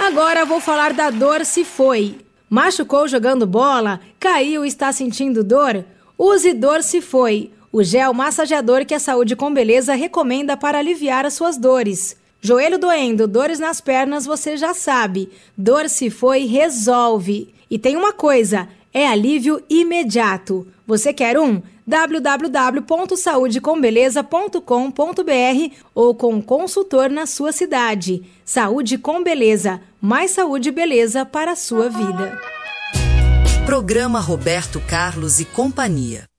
Agora vou falar da dor se foi. Machucou jogando bola? Caiu e está sentindo dor? Use Dor se foi, o gel massageador que a Saúde com Beleza recomenda para aliviar as suas dores. Joelho doendo, dores nas pernas, você já sabe. Dor se foi, resolve. E tem uma coisa, é alívio imediato. Você quer um? www.saudecombeleza.com.br ou com um consultor na sua cidade. Saúde com Beleza. Mais saúde e beleza para a sua vida. Programa Roberto Carlos e Companhia.